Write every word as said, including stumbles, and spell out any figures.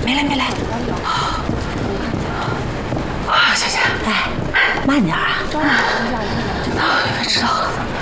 没来没来。啊，小姐，哎，慢点啊。知道了。